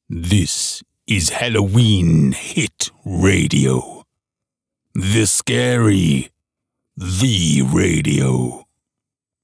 This is Halloween Hit Radio. The Scary, the Radio.